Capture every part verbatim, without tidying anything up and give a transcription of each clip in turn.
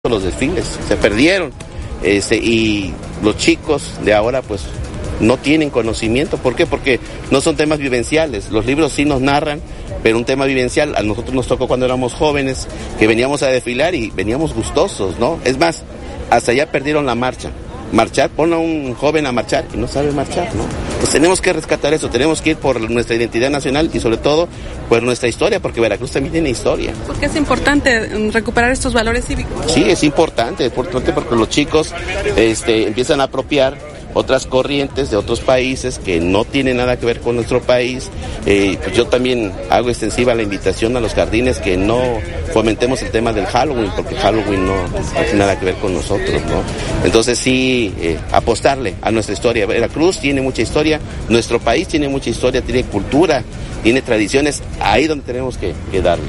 los desfiles, se perdieron. Este, y los chicos de ahora pues no tienen conocimiento. ¿Por qué? Porque no son temas vivenciales. Los libros sí nos narran, pero un tema vivencial a nosotros nos tocó cuando éramos jóvenes, que veníamos a desfilar y veníamos gustosos, ¿no? Es más, hasta allá perdieron la marcha. Marchar, pon a un joven a marchar y no sabe marchar, ¿no? Pues tenemos que rescatar eso, tenemos que ir por nuestra identidad nacional y sobre todo por nuestra historia, porque Veracruz también tiene historia. ¿Por qué es importante recuperar estos valores cívicos? Sí, es importante, es importante porque los chicos este, empiezan a apropiar otras corrientes de otros países que no tienen nada que ver con nuestro país. Eh, pues yo también hago extensiva la invitación a los jardines que no fomentemos el tema del Halloween, porque Halloween no, no tiene nada que ver con nosotros, ¿no? Entonces sí, eh, apostarle a nuestra historia. Veracruz tiene mucha historia, nuestro país tiene mucha historia, tiene cultura, tiene tradiciones, ahí donde tenemos que, que darle.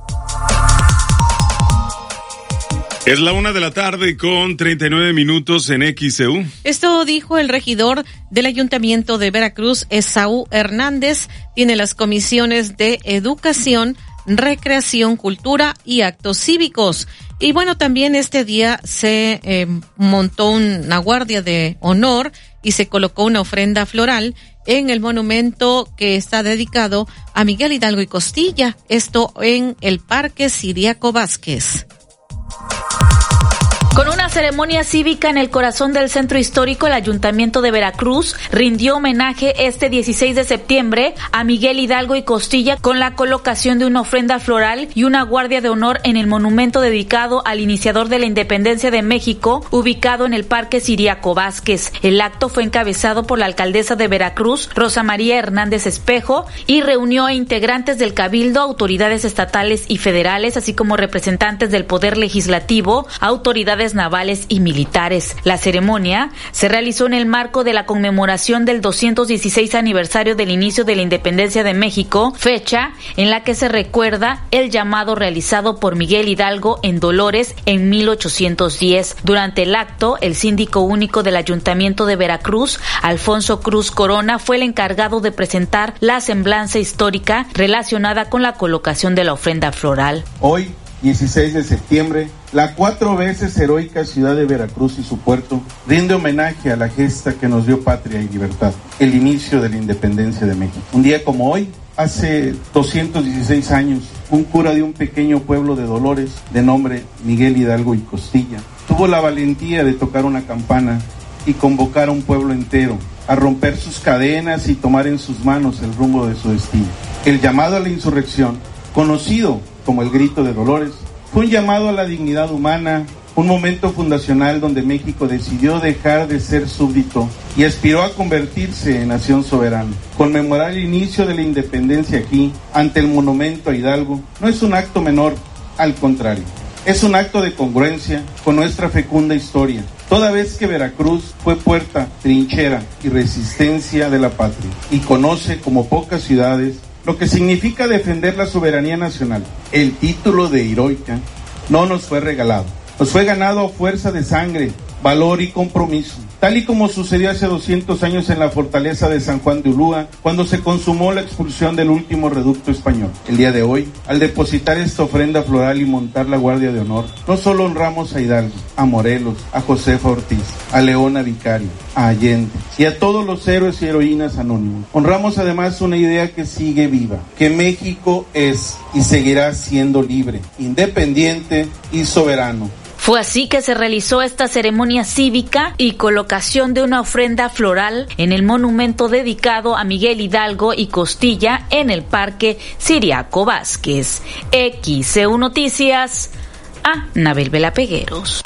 Es la una de la tarde con treinta y nueve minutos en X C U. Esto dijo el regidor del Ayuntamiento de Veracruz, Esaú Hernández. Tiene las comisiones de Educación, Recreación, Cultura y Actos Cívicos. Y bueno, también este día se eh, montó una guardia de honor y se colocó una ofrenda floral en el monumento que está dedicado a Miguel Hidalgo y Costilla. Esto en el Parque Ciriaco Vázquez. Con una ceremonia cívica en el corazón del centro histórico, el Ayuntamiento de Veracruz rindió homenaje este dieciséis de septiembre a Miguel Hidalgo y Costilla con la colocación de una ofrenda floral y una guardia de honor en el monumento dedicado al iniciador de la independencia de México, ubicado en el Parque Ciriaco Vázquez. El acto fue encabezado por la alcaldesa de Veracruz, Rosa María Hernández Espejo, y reunió a integrantes del Cabildo, autoridades estatales y federales, así como representantes del Poder Legislativo, autoridades navales y militares. La ceremonia se realizó en el marco de la conmemoración del doscientos dieciséis aniversario del inicio de la independencia de México, fecha en la que se recuerda el llamado realizado por Miguel Hidalgo en Dolores en mil ochocientos diez. Durante el acto, el síndico único del Ayuntamiento de Veracruz, Alfonso Cruz Corona, fue el encargado de presentar la semblanza histórica relacionada con la colocación de la ofrenda floral. Hoy, dieciséis de septiembre, la cuatro veces heroica ciudad de Veracruz y su puerto rinde homenaje a la gesta que nos dio patria y libertad, el inicio de la independencia de México. Un día como hoy, hace doscientos dieciséis años, un cura de un pequeño pueblo de Dolores, de nombre Miguel Hidalgo y Costilla, tuvo la valentía de tocar una campana y convocar a un pueblo entero a romper sus cadenas y tomar en sus manos el rumbo de su destino. El llamado a la insurrección, conocido como el Grito de Dolores, fue un llamado a la dignidad humana, un momento fundacional donde México decidió dejar de ser súbdito y aspiró a convertirse en nación soberana. Conmemorar el inicio de la independencia aquí, ante el monumento a Hidalgo, no es un acto menor, al contrario, es un acto de congruencia con nuestra fecunda historia, toda vez que Veracruz fue puerta, trinchera y resistencia de la patria, y conoce como pocas ciudades lo que significa defender la soberanía nacional. El título de heroica no nos fue regalado, nos fue ganado a fuerza de sangre, valor y compromiso, tal y como sucedió hace doscientos años en la fortaleza de San Juan de Ulúa, cuando se consumó la expulsión del último reducto español. El día de hoy, al depositar esta ofrenda floral y montar la guardia de honor, no solo honramos a Hidalgo, a Morelos, a Josefa Ortiz, a Leona Vicario, a Allende y a todos los héroes y heroínas anónimos. Honramos además una idea que sigue viva, que México es y seguirá siendo libre, independiente y soberano. Fue así que se realizó esta ceremonia cívica y colocación de una ofrenda floral en el monumento dedicado a Miguel Hidalgo y Costilla en el Parque Ciriaco Vázquez. X C U Noticias, a Nabel Vela Pegueros.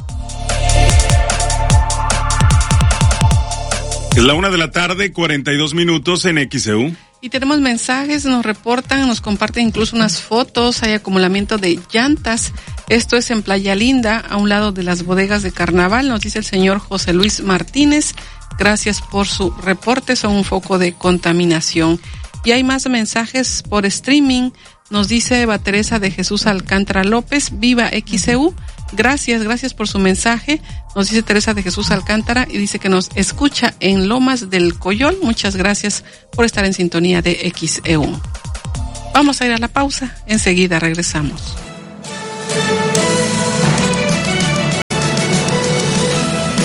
Es la una de la tarde, cuarenta y dos minutos en X C U. Y tenemos mensajes, nos reportan, nos comparten incluso unas fotos, hay acumulamiento de llantas. Esto es en Playa Linda, a un lado de las bodegas de Carnaval, nos dice el señor José Luis Martínez. Gracias por su reporte, son un foco de contaminación. Y hay más mensajes por streaming, nos dice Eva Teresa de Jesús Alcántara López, viva X C U. Gracias, gracias por su mensaje. Nos dice Teresa de Jesús Alcántara y dice que nos escucha en Lomas del Coyol. Muchas gracias por estar en sintonía de X E U. Vamos a ir a la pausa, enseguida regresamos.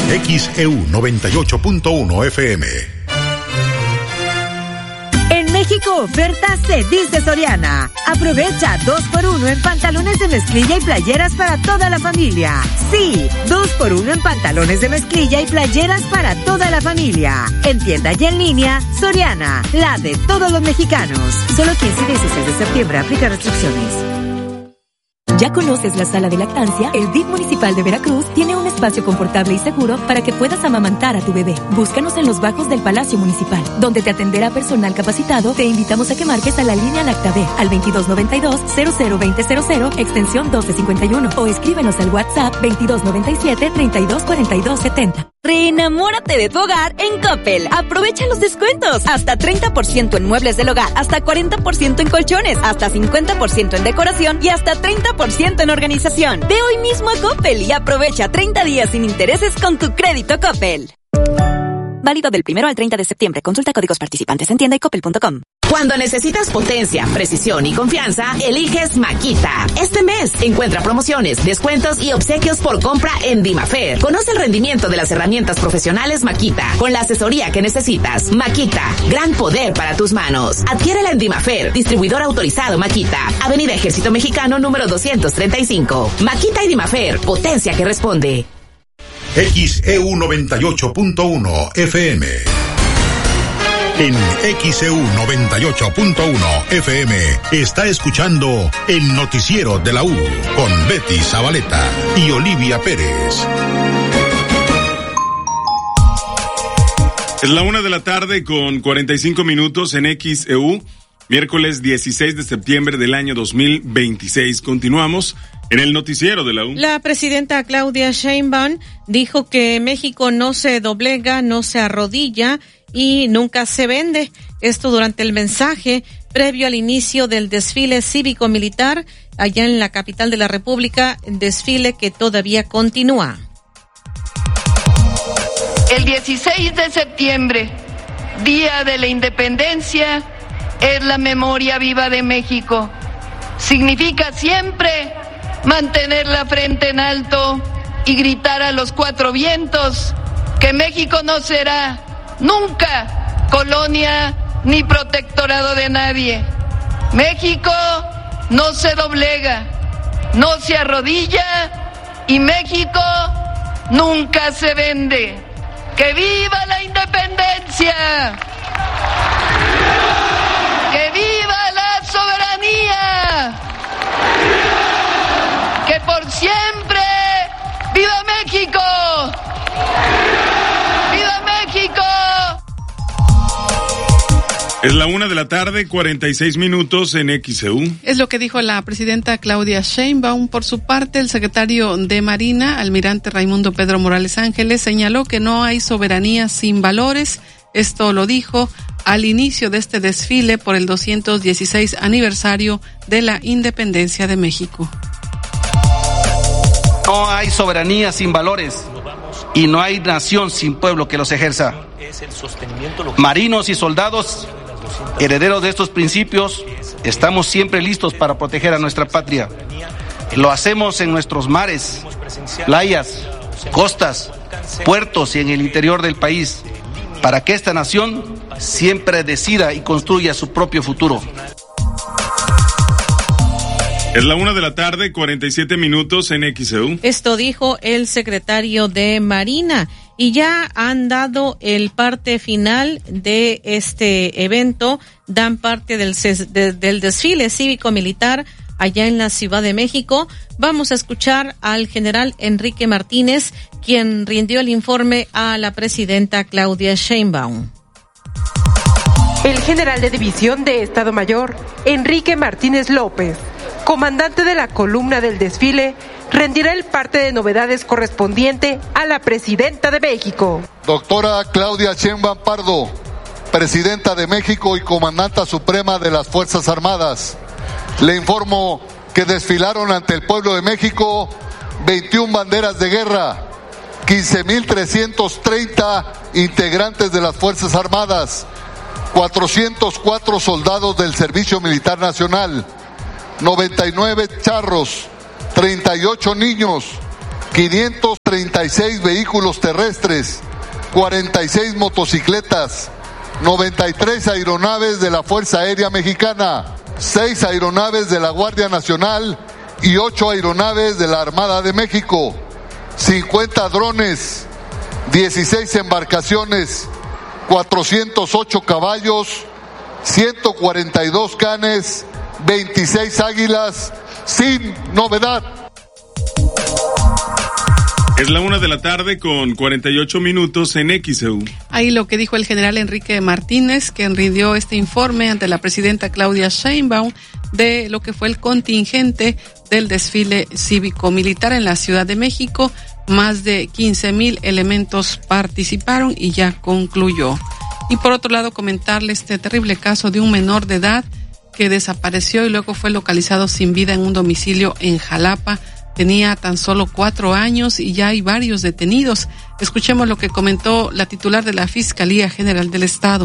X E U noventa y ocho punto uno F M. En México oferta se dice Soriana. Aprovecha dos por uno en pantalones de mezclilla y playeras para toda la familia. Sí, dos por uno en pantalones de mezclilla y playeras para toda la familia. En tienda y en línea, Soriana, la de todos los mexicanos. Solo quince y dieciséis de septiembre, aplica restricciones. ¿Ya conoces la sala de lactancia? El D I F municipal de Veracruz tiene un espacio confortable y seguro para que puedas amamantar a tu bebé. Búscanos en los bajos del Palacio Municipal, donde te atenderá personal capacitado. Te invitamos a que marques a la línea LactaB al veintidós noventa y dos, cero cero veinte cero cero, extensión doce cincuenta y uno, o escríbenos al WhatsApp veintidós noventa y siete, treinta y dos cuarenta y dos setenta. Reenamórate de tu hogar en Coppel. Aprovecha los descuentos. Hasta treinta por ciento en muebles del hogar, hasta cuarenta por ciento en colchones, hasta cincuenta por ciento en decoración y hasta treinta por ciento en organización. Ve hoy mismo a Coppel y aprovecha treinta días sin intereses con tu crédito Coppel. Válido del primero al treinta de septiembre. Consulta códigos participantes en tienda y coppel punto com. Cuando necesitas potencia, precisión y confianza, eliges Makita. Este mes encuentra promociones, descuentos y obsequios por compra en Dimafer. Conoce el rendimiento de las herramientas profesionales Makita con la asesoría que necesitas. Makita, gran poder para tus manos. Adquiérela en Dimafer, distribuidor autorizado Makita. Avenida Ejército Mexicano número doscientos treinta y cinco. Makita y Dimafer, potencia que responde. X E U noventa y ocho punto uno F M. En X E U noventa y ocho punto uno F M está escuchando el noticiero de la U con Betty Zabaleta y Olivia Pérez. Es la una de la tarde con cuarenta y cinco minutos en X E U, miércoles dieciséis de septiembre del año dos mil veintiséis. Continuamos en el noticiero de la U. La presidenta Claudia Sheinbaum dijo que México no se doblega, no se arrodilla y nunca se vende. Esto durante el mensaje previo al inicio del desfile cívico-militar allá en la capital de la República, desfile que todavía continúa. El dieciséis de septiembre, Día de la Independencia, es la memoria viva de México. Significa siempre mantener la frente en alto y gritar a los cuatro vientos que México no será nunca colonia ni protectorado de nadie. México no se doblega, no se arrodilla y México nunca se vende. ¡Que viva la independencia! ¡Que viva la soberanía! ¡Que por siempre viva México! ¡Viva México! Es la una de la tarde, cuarenta y seis minutos en X E U. Es lo que dijo la presidenta Claudia Sheinbaum. Por su parte, el secretario de Marina, almirante Raimundo Pedro Morales Ángeles, señaló que no hay soberanía sin valores. Esto lo dijo al inicio de este desfile por el doscientos dieciséis aniversario de la independencia de México. No hay soberanía sin valores y no hay nación sin pueblo que los ejerza. Marinos y soldados, herederos de estos principios, estamos siempre listos para proteger a nuestra patria. Lo hacemos en nuestros mares, playas, costas, puertos y en el interior del país, para que esta nación siempre decida y construya su propio futuro. Es la una de la tarde, cuarenta y siete minutos en X E U. Esto dijo el secretario de Marina y ya han dado el parte final de este evento, dan parte del, de, del desfile cívico-militar allá en la Ciudad de México. Vamos a escuchar al general Enrique Martínez, quien rindió el informe a la presidenta Claudia Sheinbaum. El general de división de Estado Mayor, Enrique Martínez López, comandante de la columna del desfile, rendirá el parte de novedades correspondiente a la presidenta de México. Doctora Claudia Sheinbaum Pardo, presidenta de México y comandanta suprema de las Fuerzas Armadas. Le informo que desfilaron ante el pueblo de México veintiuna banderas de guerra, quince mil trescientos treinta integrantes de las Fuerzas Armadas, cuatrocientos cuatro soldados del Servicio Militar Nacional, noventa y nueve charros, treinta y ocho niños, quinientos treinta y seis vehículos terrestres, cuarenta y seis motocicletas, noventa y tres aeronaves de la Fuerza Aérea Mexicana, seis aeronaves de la Guardia Nacional y ocho aeronaves de la Armada de México, cincuenta drones, dieciséis embarcaciones, cuatrocientos ocho caballos, ciento cuarenta y dos canes, veintiséis águilas, sin novedad. Es la una de la tarde con cuarenta y ocho minutos en X E U. Ahí lo que dijo el general Enrique Martínez, que rindió este informe ante la presidenta Claudia Sheinbaum de lo que fue el contingente del desfile cívico-militar en la Ciudad de México. Más de quince mil elementos participaron y ya concluyó. Y por otro lado, comentarle este terrible caso de un menor de edad que desapareció y luego fue localizado sin vida en un domicilio en Jalapa. Tenía tan solo cuatro años y ya hay varios detenidos. Escuchemos lo que comentó la titular de la Fiscalía General del Estado.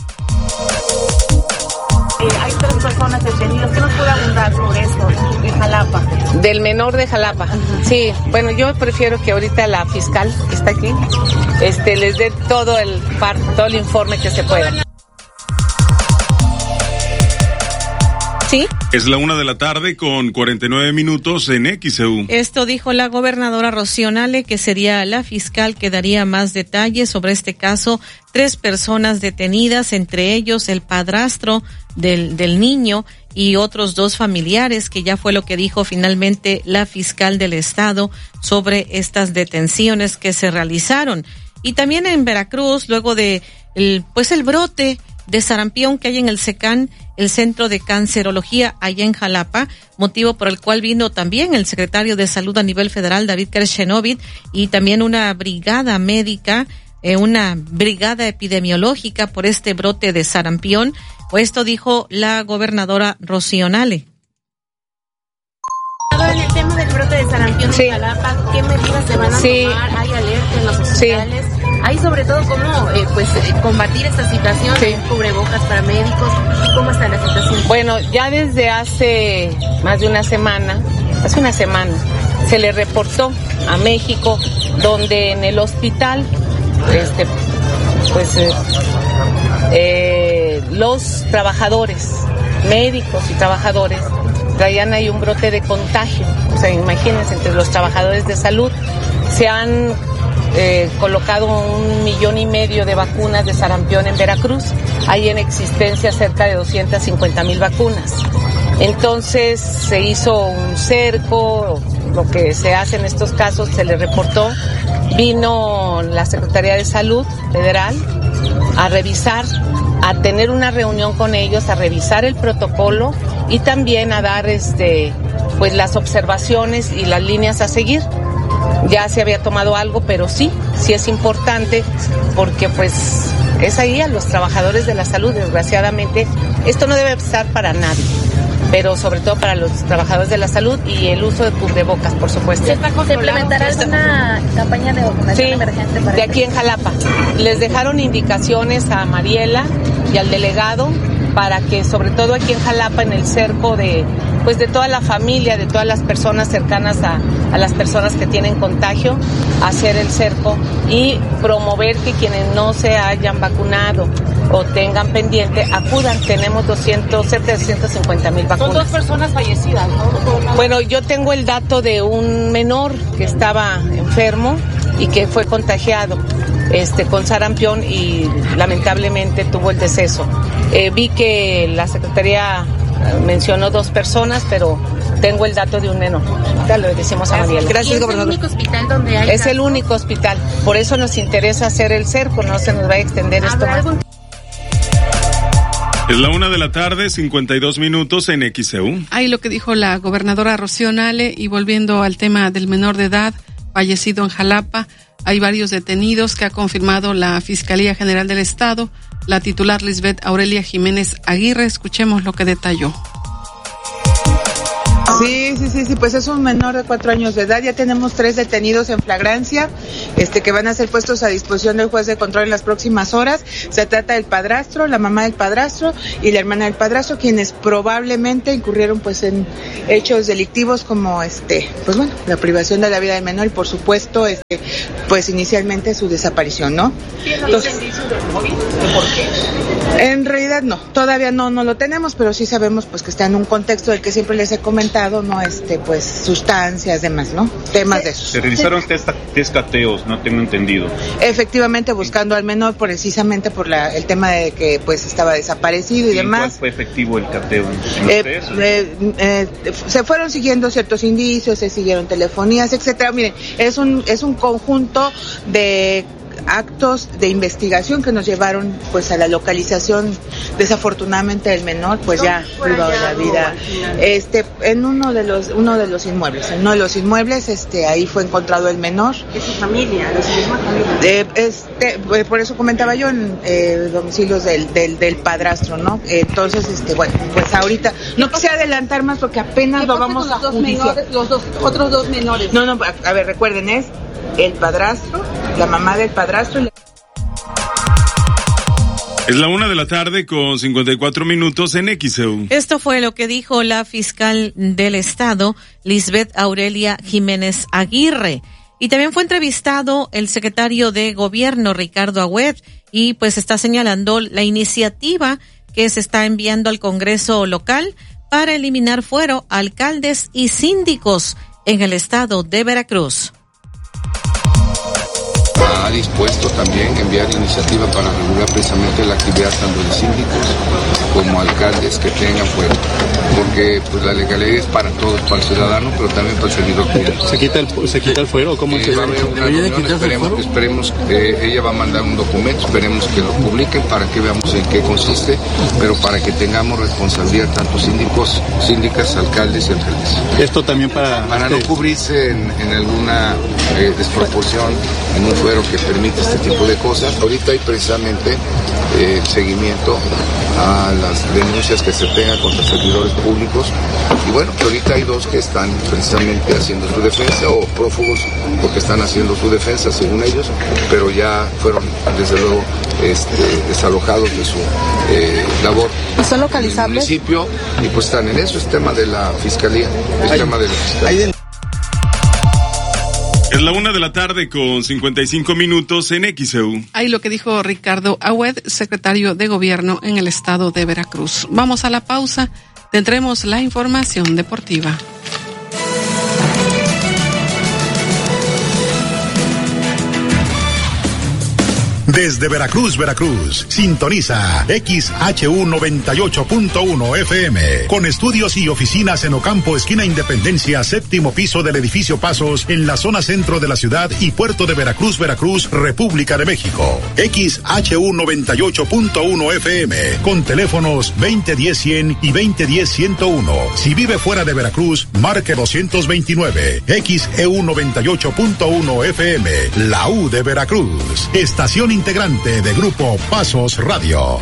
Eh, hay tres personas detenidas. ¿Qué nos puede abundar sobre esto de Jalapa? Del menor de Jalapa. Uh-huh. Sí, bueno, yo prefiero que ahorita la fiscal que está aquí este, les dé todo el, todo el informe que se pueda. ¿Sí? Es la una de la tarde con cuarenta y nueve minutos en X E U. Esto dijo la gobernadora Rocío Nale, que sería la fiscal que daría más detalles sobre este caso. Tres personas detenidas, entre ellos el padrastro del, del niño y otros dos familiares, que ya fue lo que dijo finalmente la fiscal del estado sobre estas detenciones que se realizaron. Y también en Veracruz, luego de el, pues el brote de sarampión que hay en el SECAN, el Centro de Cancerología allá en Jalapa, motivo por el cual vino también el secretario de Salud a nivel federal, David Kershenovit, y también una brigada médica, eh, una brigada epidemiológica por este brote de sarampión. O esto dijo la gobernadora Rocío Nale. En el tema del brote de sarampión sí. en Jalapa, ¿qué medidas se van a sí. tomar? ¿Hay alerta en los hospitales? Sí. Hay sobre todo cómo eh, pues eh, combatir esta situación, sí. cubrebocas para médicos, ¿cómo está la situación? Bueno, ya desde hace más de una semana, hace una semana, se le reportó a México, donde en el hospital, este, pues eh, eh, los trabajadores, médicos y trabajadores, traían ahí un brote de contagio. O sea, imagínense, entre los trabajadores de salud se han eh, colocado un millón y medio de vacunas de sarampión en Veracruz. Hay en existencia cerca de doscientas cincuenta mil vacunas. Entonces se hizo un cerco, lo que se hace en estos casos, se le reportó. Vino la Secretaría de Salud Federal a revisar, a tener una reunión con ellos, a revisar el protocolo y también a dar este pues las observaciones y las líneas a seguir. Ya se había tomado algo, pero sí, sí es importante porque pues es ahí a los trabajadores de la salud, desgraciadamente. Esto no debe estar para nadie, pero sobre todo para los trabajadores de la salud y el uso de cubrebocas, por supuesto. ¿Se implementará alguna campaña de vacunación sí, emergente para de aquí en Jalapa? Les dejaron indicaciones a Mariela y al delegado para que, sobre todo aquí en Jalapa, en el cerco de pues de toda la familia, de todas las personas cercanas a, a las personas que tienen contagio, hacer el cerco y promover que quienes no se hayan vacunado o tengan pendiente, acudan. Tenemos doscientos, cerca de doscientas cincuenta mil vacunas. Son dos personas fallecidas, ¿no? Bueno, yo tengo el dato de un menor que estaba enfermo y que fue contagiado este con sarampión y lamentablemente tuvo el deceso. Eh, vi que la Secretaría mencionó dos personas, pero tengo el dato de un menor. Ya lo decimos a Mariela. Gracias, gobernador. ¿Es el único hospital donde hay? Es el único hospital. Por eso nos interesa hacer el cerco, no se nos va a extender esto más. Es la una de la tarde, cincuenta y dos minutos en X E U. Ahí lo que dijo la gobernadora Rocío Nale, y volviendo al tema del menor de edad fallecido en Jalapa, hay varios detenidos que ha confirmado la Fiscalía General del Estado. La titular Lisbeth Aurelia Jiménez Aguirre, escuchemos lo que detalló. Sí, sí, sí, sí, pues es un menor de cuatro años de edad. Ya tenemos tres detenidos en flagrancia, este, que van a ser puestos a disposición del juez de control en las próximas horas. Se trata del padrastro, la mamá del padrastro y la hermana del padrastro, quienes probablemente incurrieron pues en hechos delictivos como este, pues bueno, la privación de la vida del menor y por supuesto, este, pues inicialmente su desaparición, ¿no? Entonces, ¿de por qué? En realidad no, todavía no, no lo tenemos, pero sí sabemos pues que está en un contexto del que siempre les he comentado, no, este, pues sustancias, demás, ¿no? Temas de esos. Se realizaron test, test cateos, no tengo entendido. Efectivamente, buscando al menor precisamente por la, el tema de que pues estaba desaparecido y, ¿Y demás. ¿Cuál fue efectivo el cateo? ¿En Eh, ustedes? eh, eh, se fueron siguiendo ciertos indicios, se siguieron telefonías, etcétera. Miren, es un es un conjunto de actos de investigación que nos llevaron pues a la localización desafortunadamente del menor, pues ya privado de la vida, este en uno de los uno de los inmuebles, en uno de los inmuebles, este ahí fue encontrado el menor. ¿Es su familia? ¿De su misma familia? Eh, este, eh, por eso comentaba yo en eh, domicilios del, del del padrastro, ¿no? Entonces, este bueno, pues ahorita no quise adelantar más porque apenas lo vamos a judiciar. Los dos otros dos menores. No, no, a, a ver, recuerden, es el padrastro, la mamá del padrastro y la... Es la una de la tarde con cincuenta y cuatro minutos en X E U. Esto fue lo que dijo la fiscal del Estado, Lisbeth Aurelia Jiménez Aguirre. Y también fue entrevistado el secretario de Gobierno, Ricardo Agüed, y pues está señalando la iniciativa que se está enviando al Congreso local para eliminar fuero a alcaldes y síndicos en el estado de Veracruz. Ha dispuesto también enviar iniciativa para regular precisamente la actividad tanto de síndicos como alcaldes que tengan fuero, porque pues la legalidad es para todos, para el ciudadano, pero también para el servidor público. ¿Se quita el, se quita el fuero? ¿Cómo eh, se va a haber una reunión, esperemos, esperemos eh, ella va a mandar un documento, esperemos que lo publiquen para que veamos en qué consiste, pero para que tengamos responsabilidad tanto síndicos, síndicas, alcaldes y alcaldes. Esto también para... Para no cubrirse en, en alguna eh, desproporción, en un fuero que permite este tipo de cosas. Ahorita hay precisamente eh, seguimiento a las denuncias que se tengan contra servidores públicos y bueno, ahorita hay dos que están precisamente haciendo su defensa o prófugos porque están haciendo su defensa según ellos, pero ya fueron desde luego este, desalojados de su eh, labor. ¿Son localizables? En el municipio y pues están en eso, es tema de la fiscalía, es Ay, tema de la fiscalía. Es la una de la tarde con cincuenta y cinco minutos en X E U. Ahí lo que dijo Ricardo Agüed, secretario de Gobierno en el estado de Veracruz. Vamos a la pausa, tendremos la información deportiva. Desde Veracruz, Veracruz, sintoniza X H U noventa y ocho punto uno F M, con estudios y oficinas en Ocampo, esquina Independencia, séptimo piso del edificio Pasos, en la zona centro de la ciudad y puerto de Veracruz, Veracruz, República de México. X H U noventa y ocho punto uno F M, con teléfonos veinte diez cien y veinte diez ciento uno. Si vive fuera de Veracruz, marque doscientos veintinueve. X E U noventa y ocho punto uno F M, la U de Veracruz. Estación integrante de Grupo Pasos Radio.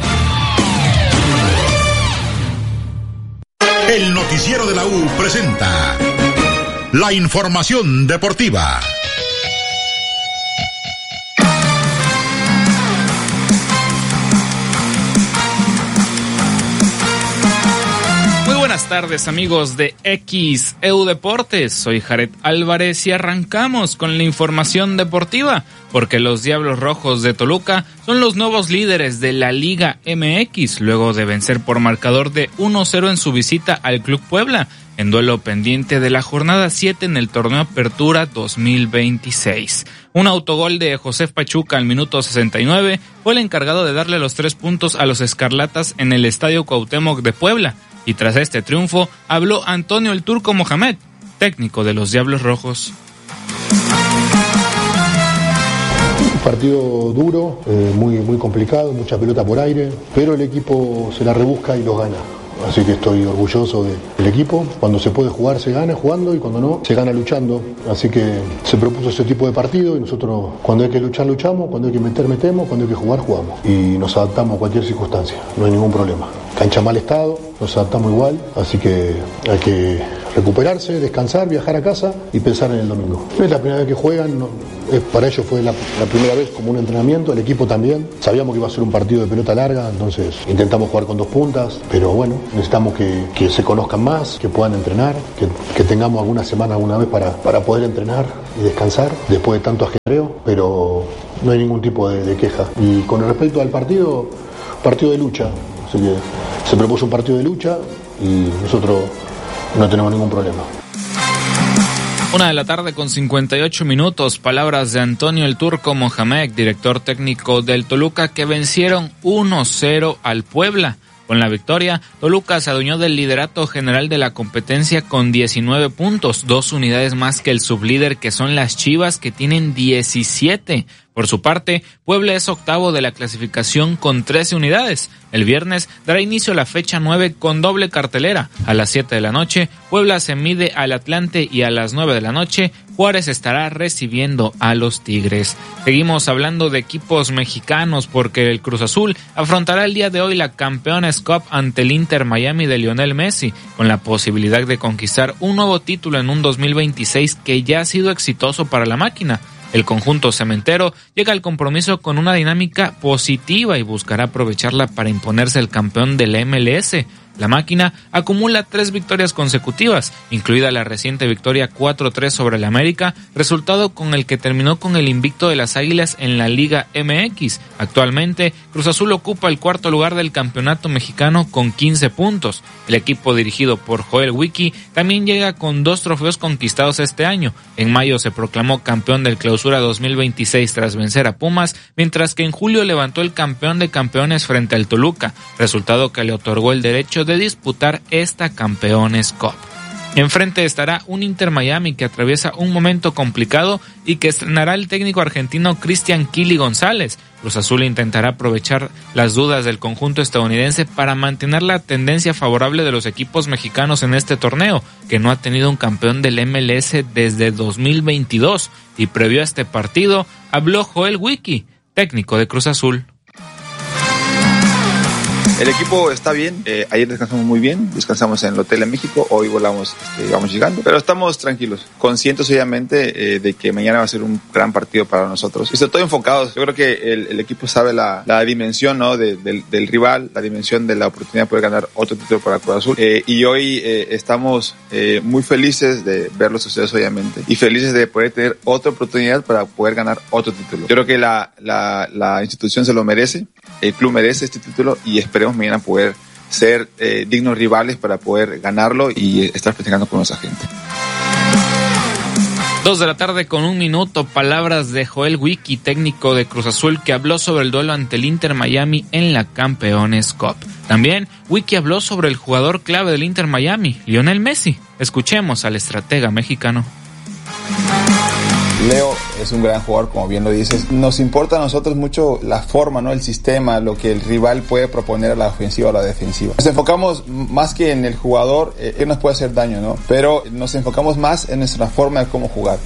El noticiero de la U presenta la información deportiva. Buenas tardes amigos de X E U Deportes, soy Jared Álvarez y arrancamos con la información deportiva, porque los Diablos Rojos de Toluca son los nuevos líderes de la Liga M X, luego de vencer por marcador de uno cero en su visita al Club Puebla, en duelo pendiente de la jornada siete en el torneo Apertura dos mil veintiséis. Un autogol de José Pachuca al minuto sesenta y nueve fue el encargado de darle los tres puntos a los Escarlatas en el Estadio Cuauhtémoc de Puebla. Y tras este triunfo, habló Antonio el Turco Mohamed, técnico de los Diablos Rojos. Un partido duro, eh, muy, muy complicado, mucha pelota por aire, pero el equipo se la rebusca y lo gana. Así que estoy orgulloso de, del equipo. Cuando se puede jugar se gana jugando y cuando no se gana luchando. Así que se propuso ese tipo de partido y nosotros cuando hay que luchar luchamos, cuando hay que meter metemos, cuando hay que jugar jugamos. Y nos adaptamos a cualquier circunstancia, no hay ningún problema. Cancha mal estado, nos adaptamos igual, así que hay que recuperarse, descansar, viajar a casa y pensar en el domingo. No es la primera vez que juegan, no, es, para ellos fue la, la primera vez como un entrenamiento, el equipo también. Sabíamos que iba a ser un partido de pelota larga, entonces intentamos jugar con dos puntas, pero bueno, necesitamos que, que se conozcan más, que puedan entrenar, que, que tengamos alguna semana alguna vez para, para poder entrenar y descansar después de tanto ajetreo, pero no hay ningún tipo de, de queja. Y con respecto al partido, partido de lucha, así que se propuso un partido de lucha y nosotros no tenemos ningún problema. Una de la tarde con cincuenta y ocho minutos, palabras de Antonio el Turco Mohamed, director técnico del Toluca, que vencieron uno cero al Puebla. Con la victoria, Toluca se adueñó del liderato general de la competencia con diecinueve puntos, dos unidades más que el sublíder que son las Chivas, que tienen diecisiete. Por su parte, Puebla es octavo de la clasificación con trece unidades. El viernes dará inicio a la fecha nueve con doble cartelera. A las siete de la noche, Puebla se mide al Atlante y a las nueve de la noche, Juárez estará recibiendo a los Tigres. Seguimos hablando de equipos mexicanos porque el Cruz Azul afrontará el día de hoy la Campeones Cup ante el Inter Miami de Lionel Messi, con la posibilidad de conquistar un nuevo título en un dos mil veintiséis que ya ha sido exitoso para la máquina. El conjunto cementero llega al compromiso con una dinámica positiva y buscará aprovecharla para imponerse el campeón de la M L S. La máquina acumula tres victorias consecutivas, incluida la reciente victoria cuatro tres sobre el América, resultado con el que terminó con el invicto de las Águilas en la Liga M X. Actualmente, Cruz Azul ocupa el cuarto lugar del campeonato mexicano con quince puntos. El equipo dirigido por Joel Wiki también llega con dos trofeos conquistados este año. En mayo se proclamó campeón del Clausura dos mil veintiséis tras vencer a Pumas, mientras que en julio levantó el campeón de campeones frente al Toluca, resultado que le otorgó el derecho de disputar esta Campeones Cup. Enfrente estará un Inter Miami que atraviesa un momento complicado y que estrenará el técnico argentino Cristian Kili González. Cruz Azul intentará aprovechar las dudas del conjunto estadounidense para mantener la tendencia favorable de los equipos mexicanos en este torneo, que no ha tenido un campeón del M L S desde dos mil veintidós. Y previo a este partido, habló Joel Wiki, técnico de Cruz Azul. El equipo está bien, eh, ayer descansamos muy bien, descansamos en el hotel en México, hoy volamos, este, vamos llegando, pero estamos tranquilos, conscientes obviamente eh, de que mañana va a ser un gran partido para nosotros. Y estoy enfocados, yo creo que el, el equipo sabe la, la dimensión, ¿no? de, del, del rival, la dimensión de la oportunidad de poder ganar otro título para Cruz Azul, eh, y hoy eh, estamos eh, muy felices de verlos ustedes obviamente, y felices de poder tener otra oportunidad para poder ganar otro título. Yo creo que la, la, la institución se lo merece, el club merece este título y esperemos mañana poder ser eh, dignos rivales para poder ganarlo y eh, estar festejando con nuestra gente. Dos de la tarde con un minuto, palabras de Joel Wiki, técnico de Cruz Azul, que habló sobre el duelo ante el Inter Miami en la Campeones Cup. También Wiki habló sobre el jugador clave del Inter Miami, Lionel Messi. Escuchemos al estratega mexicano. Leo es un gran jugador, como bien lo dices. Nos importa a nosotros mucho la forma, ¿no? El sistema, lo que el rival puede proponer a la ofensiva o a la defensiva. Nos enfocamos más que en el jugador, eh, él nos puede hacer daño, ¿no? Pero nos enfocamos más en nuestra forma de cómo jugar.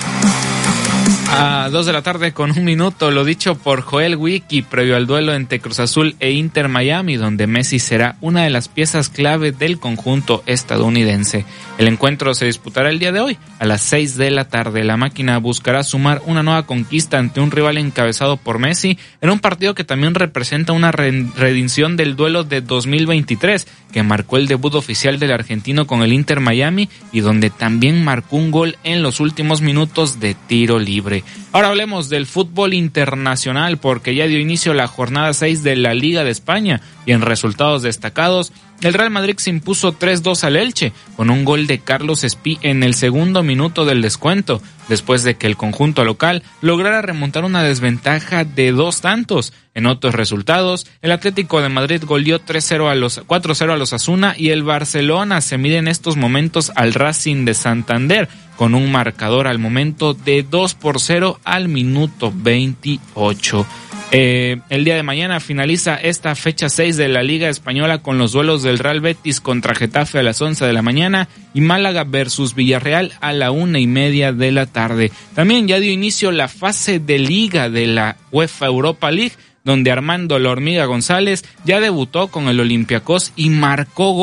A dos de la tarde con un minuto, lo dicho por Joel Wiki previo al duelo entre Cruz Azul e Inter Miami, donde Messi será una de las piezas clave del conjunto estadounidense. El encuentro se disputará el día de hoy, a las seis de la tarde. La máquina buscará sumar una nueva conquista ante un rival encabezado por Messi, en un partido que también representa una redención del duelo de dos mil veintitrés, que marcó el debut oficial del argentino con el Inter Miami y donde también marcó un gol en los últimos minutos de tiro libre. Ahora hablemos del fútbol internacional porque ya dio inicio la jornada seis de la Liga de España y en resultados destacados, el Real Madrid se impuso tres dos al Elche con un gol de Carlos Espí en el segundo minuto del descuento, después de que el conjunto local lograra remontar una desventaja de dos tantos. En otros resultados, el Atlético de Madrid goleó tres cero a los cuatro cero a los Osasuna y el Barcelona se mide en estos momentos al Racing de Santander con un marcador al momento de dos por cero al minuto veintiocho. Eh, el día de mañana finaliza esta fecha seis de la Liga Española con los duelos del Real Betis contra Getafe a las once de la mañana y Málaga versus Villarreal a la una y media de la tarde. También ya dio inicio la fase de Liga de la UEFA Europa League, donde Armando La Hormiga González ya debutó con el Olympiacos y marcó gol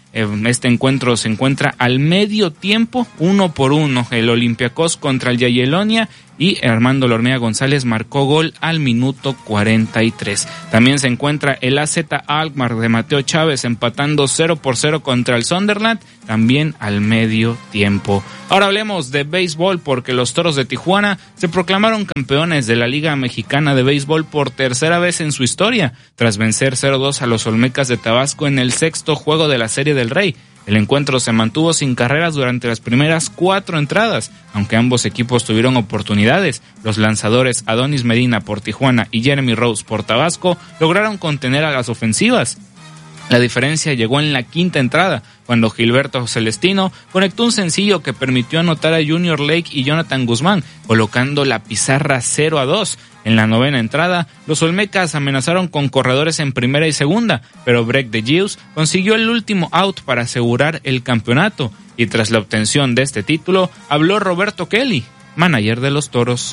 Este encuentro se encuentra al medio tiempo, uno por uno. El Olympiacos contra el Jagiellonia y Armando Lornea González marcó gol al minuto cuarenta y tres. También se encuentra el A Z Alkmaar de Mateo Chávez empatando cero por cero contra el Sunderland, también al medio tiempo. Ahora hablemos de béisbol, porque los Toros de Tijuana se proclamaron campeones de la Liga Mexicana de Béisbol por tercera vez en su historia, tras vencer cero dos a los Olmecas de Tabasco en el sexto juego de la Serie del Rey. El encuentro se mantuvo sin carreras durante las primeras cuatro entradas, aunque ambos equipos tuvieron oportunidades. Los lanzadores Adonis Medina por Tijuana y Jeremy Rose por Tabasco lograron contener a las ofensivas. La diferencia llegó en la quinta entrada, cuando Gilberto Celestino conectó un sencillo que permitió anotar a Junior Lake y Jonathan Guzmán, colocando la pizarra cero a dos. En la novena entrada, los Olmecas amenazaron con corredores en primera y segunda, pero Breck de Gius consiguió el último out para asegurar el campeonato, y tras la obtención de este título, habló Roberto Kelly, manager de los Toros.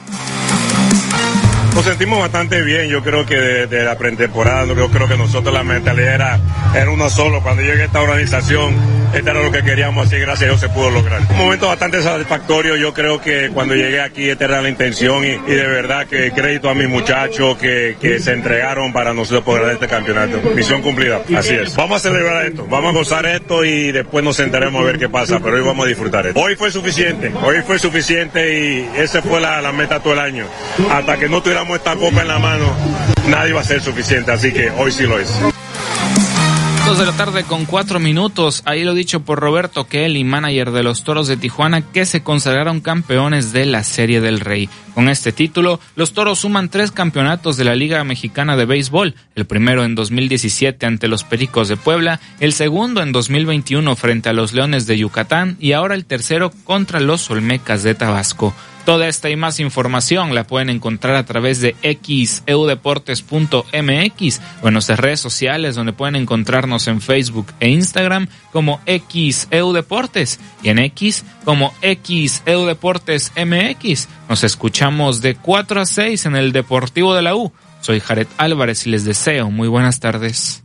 Nos sentimos bastante bien, yo creo que de, de la pretemporada, yo creo que nosotros la mentalidad era, era uno solo. Cuando llegué a esta organización, esto era lo que queríamos, así gracias a Dios se pudo lograr. Un momento bastante satisfactorio, yo creo que cuando llegué aquí esta era la intención y, y de verdad que crédito a mis muchachos que, que se entregaron para nosotros poder dar este campeonato. Misión cumplida, así es. Vamos a celebrar esto, vamos a gozar esto y después nos sentaremos a ver qué pasa, pero hoy vamos a disfrutar esto. Hoy fue suficiente, hoy fue suficiente y esa fue la, la meta todo el año. Hasta que no tuviéramos esta copa en la mano, nadie va a ser suficiente, así que hoy sí lo es. Dos de la tarde con cuatro minutos, ahí lo dicho por Roberto Kelly, manager de los Toros de Tijuana, que se consagraron campeones de la Serie del Rey. Con este título, los Toros suman tres campeonatos de la Liga Mexicana de Béisbol, el primero en dos mil diecisiete ante los Pericos de Puebla, el segundo en dos mil veintiuno frente a los Leones de Yucatán y ahora el tercero contra los Olmecas de Tabasco. Toda esta y más información la pueden encontrar a través de x e u deportes punto m x o en nuestras redes sociales, donde pueden encontrarnos en Facebook e Instagram como X E U Deportes y en X como X E U Deportes M X. Nos escuchamos de cuatro a seis en el Deportivo de la U. Soy Jared Álvarez y les deseo muy buenas tardes.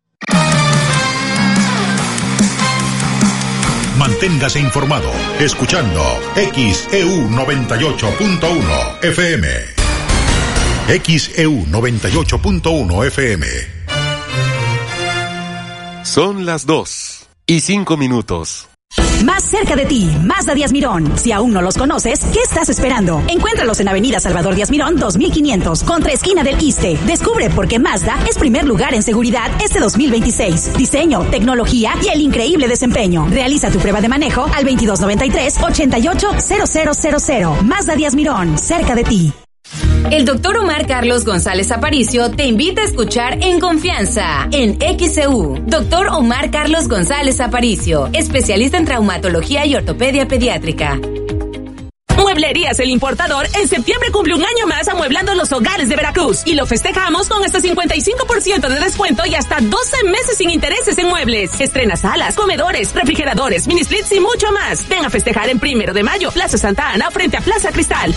Manténgase informado escuchando X E U noventa y ocho punto uno F M. X E U noventa y ocho punto uno F M. Son las dos y cinco minutos. Más cerca de ti, Mazda Díaz Mirón. Si aún no los conoces, ¿qué estás esperando? Encuéntralos en Avenida Salvador Díaz Mirón dos mil quinientos, contra esquina del Iste. Descubre por qué Mazda es primer lugar en seguridad este dos mil veintiséis. Diseño, tecnología y el increíble desempeño. Realiza tu prueba de manejo al veintidós noventa y tres, ochenta y ocho, cero cero cero cero. Mazda Díaz Mirón, cerca de ti. El doctor Omar Carlos González Aparicio te invita a escuchar En Confianza, en X E U. Doctor Omar Carlos González Aparicio, especialista en traumatología y ortopedia pediátrica. Mueblerías El Importador en septiembre cumple un año más amueblando los hogares de Veracruz y lo festejamos con hasta cincuenta y cinco por ciento de descuento y hasta doce meses sin intereses en muebles. Estrena salas, comedores, refrigeradores, mini splits y mucho más. Ven a festejar en Primero de Mayo, Plaza Santa Ana, frente a Plaza Cristal.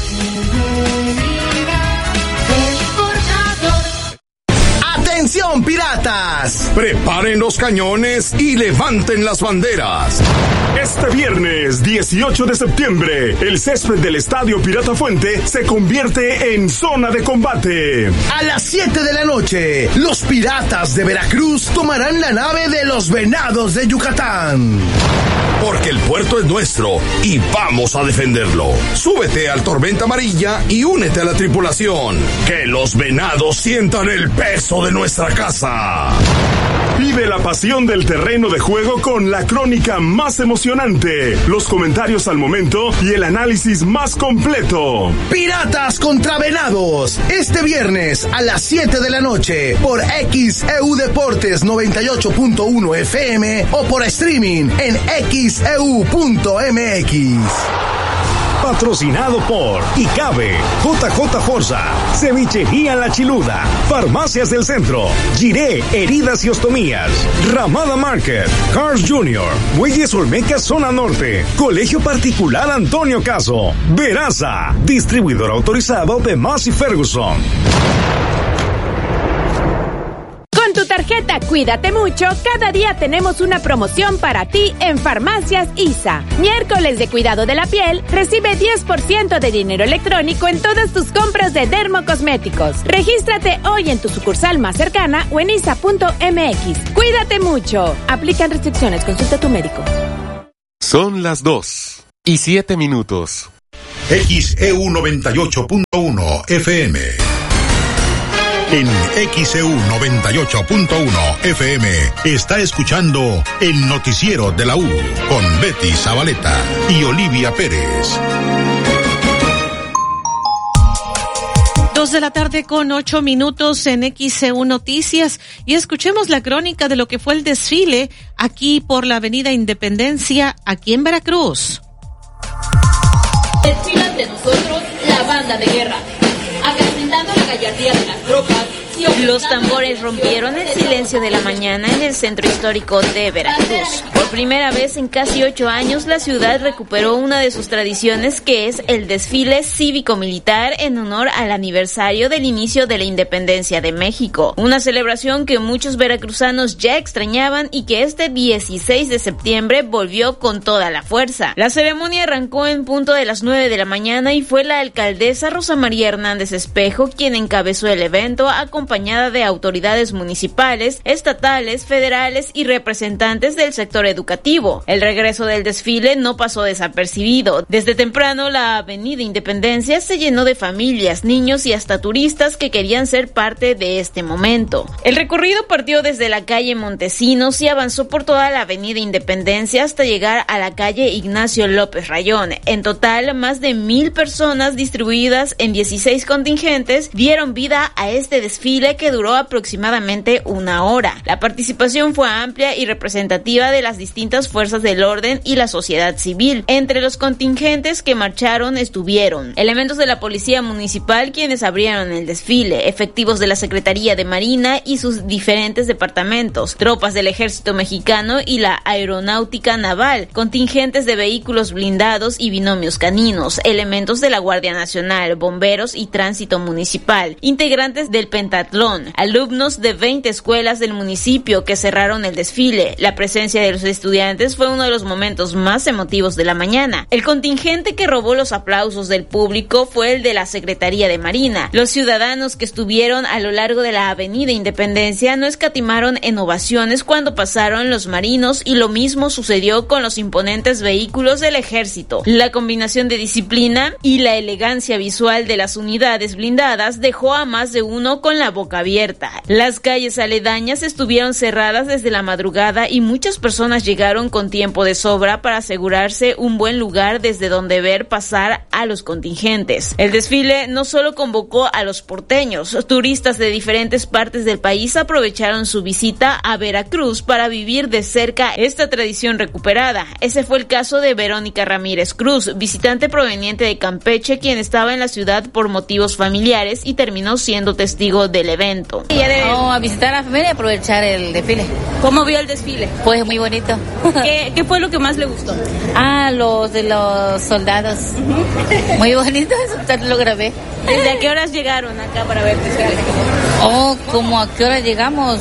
¡Atención, piratas! Preparen los cañones y levanten las banderas. Este viernes dieciocho de septiembre, el césped del Estadio Pirata Fuente se convierte en zona de combate. A las siete de la noche, los piratas de Veracruz tomarán la nave de los Venados de Yucatán. Porque el puerto es nuestro y vamos a defenderlo. Súbete al Tormenta Amarilla y únete a la tripulación. Que los Venados sientan el peso de nuestra casa. Vive la pasión del terreno de juego con la crónica más emocionante, los comentarios al momento y el análisis más completo. Piratas contra Venados, este viernes a las siete de la noche por X E U Deportes noventa y ocho punto uno F M o por streaming en x e u punto m x. Patrocinado por ICABE, J J Forza, Cevichería La Chiluda, Farmacias del Centro, Giré, Heridas y Ostomías, Ramada Market, Cars Junior, Muelles Olmecas Zona Norte, Colegio Particular Antonio Caso, Veraza, distribuidor autorizado de Massey Ferguson. Con tu tarjeta Cuídate Mucho, cada día tenemos una promoción para ti en Farmacias I S A. Miércoles de cuidado de la piel, recibe diez por ciento de dinero electrónico en todas tus compras de dermocosméticos. Regístrate hoy en tu sucursal más cercana o en isa punto m x. Cuídate mucho. Aplican restricciones. Consulta a tu médico. Son las dos y siete minutos. X E U noventa y ocho punto uno F M. En X E U noventa y ocho punto uno F M está escuchando el noticiero de la U con Betty Zabaleta y Olivia Pérez. Dos de la tarde con ocho minutos en X E U Noticias y escuchemos la crónica de lo que fue el desfile aquí por la Avenida Independencia, aquí en Veracruz. Desfila ante nosotros la banda de guerra, acrecentando la gallardía de las tropas. Los tambores rompieron el silencio de la mañana en el centro histórico de Veracruz. Por primera vez en casi ocho años, la ciudad recuperó una de sus tradiciones, que es el desfile cívico-militar en honor al aniversario del inicio de la independencia de México. Una celebración que muchos veracruzanos ya extrañaban y que este dieciséis de septiembre volvió con toda la fuerza. La ceremonia arrancó en punto de las nueve de la mañana y fue la alcaldesa Rosa María Hernández Espejo quien encabezó el evento, acompañada de autoridades municipales, estatales, federales y representantes del sector educativo. El regreso del desfile no pasó desapercibido. Desde temprano, la Avenida Independencia se llenó de familias, niños y hasta turistas que querían ser parte de este momento. El recorrido partió desde la calle Montesinos y avanzó por toda la Avenida Independencia hasta llegar a la calle Ignacio López Rayón. En total, más de mil personas distribuidas en dieciséis contingentes dieron vida a este desfile que duró aproximadamente una hora. La participación fue amplia y representativa de las distintas fuerzas del orden y la sociedad civil. Entre los contingentes que marcharon estuvieron elementos de la Policía Municipal quienes abrieron el desfile, efectivos de la Secretaría de Marina y sus diferentes departamentos, tropas del Ejército Mexicano y la Aeronáutica Naval, contingentes de vehículos blindados y binomios caninos, elementos de la Guardia Nacional, bomberos y tránsito municipal, integrantes del Pentatlón, alumnos de veinte escuelas del municipio que cerraron el desfile. La presencia de los estudiantes fue uno de los momentos más emotivos de la mañana. El contingente que robó los aplausos del público fue el de la Secretaría de Marina. Los ciudadanos que estuvieron a lo largo de la Avenida Independencia no escatimaron en ovaciones cuando pasaron los marinos y lo mismo sucedió con los imponentes vehículos del ejército. La combinación de disciplina y la elegancia visual de las unidades blindadas dejó a más de uno con la boca abierta. Las calles aledañas estuvieron cerradas desde la madrugada y muchas personas llegaron con tiempo de sobra para asegurarse un buen lugar desde donde ver pasar a los contingentes. El desfile no solo convocó a los porteños, turistas de diferentes partes del país aprovecharon su visita a Veracruz para vivir de cerca esta tradición recuperada. Ese fue el caso de Verónica Ramírez Cruz, visitante proveniente de Campeche, quien estaba en la ciudad por motivos familiares y terminó siendo testigo del evento. Vamos a visitar a la familia y aprovechar el desfile. ¿Cómo vio el desfile? Pues muy bonito. ¿Qué, qué fue lo que más le gustó? Ah, los de los soldados. Uh-huh. Muy bonito, eso lo grabé. ¿Desde a qué horas llegaron acá para ver el desfile? Oh, ¿cómo a qué hora llegamos?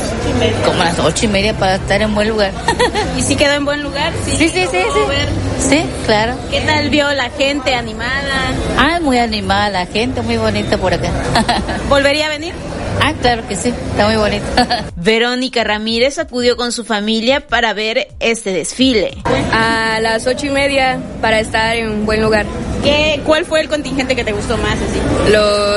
Como a las ocho y media para estar en buen lugar. ¿Y si quedó en buen lugar? Sí, sí, sí, sí. Sí. Sí, claro. ¿Qué tal vio la gente animada? Ah, muy animada la gente, muy bonita por acá. ¿Volvería a venir? Ah, claro que sí, está muy bonito. Verónica Ramírez acudió con su familia para ver este desfile. A las ocho y media para estar en un buen lugar. ¿Qué, ¿Cuál fue el contingente que te gustó más así?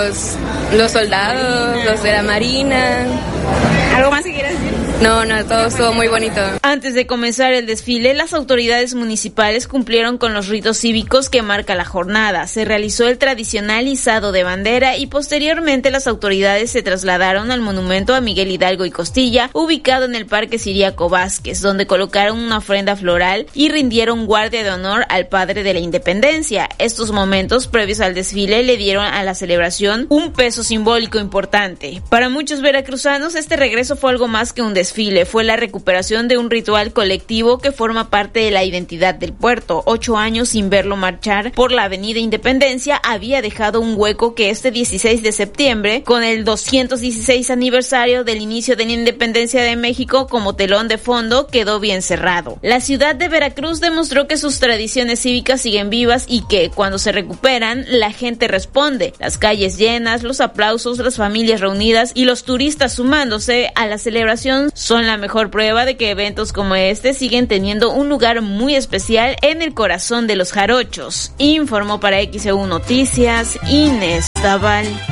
Los, los soldados, Marina. Los de la Marina. ¿Algo más que quieras decir? No, no, todo estuvo muy bonito. Antes de comenzar el desfile, las autoridades municipales cumplieron con los ritos cívicos que marca la jornada. Se realizó el tradicional izado de bandera y posteriormente las autoridades se trasladaron al monumento a Miguel Hidalgo y Costilla, ubicado en el Parque Ciriaco Vázquez, donde colocaron una ofrenda floral y rindieron guardia de honor al padre de la independencia. Esto estos momentos previos al desfile le dieron a la celebración un peso simbólico importante. Para muchos veracruzanos, este regreso fue algo más que un desfile, fue la recuperación de un ritual colectivo que forma parte de la identidad del puerto. Ocho años sin verlo marchar por la Avenida Independencia había dejado un hueco que este dieciséis de septiembre, con el doscientos dieciséis aniversario del inicio de la independencia de México como telón de fondo, quedó bien cerrado. La ciudad de Veracruz demostró que sus tradiciones cívicas siguen vivas y que, cuando se recuperan, la gente responde. Las calles llenas, los aplausos, las familias reunidas y los turistas sumándose a la celebración son la mejor prueba de que eventos como este siguen teniendo un lugar muy especial en el corazón de los jarochos. Informó para X E U Noticias Inés Zaval.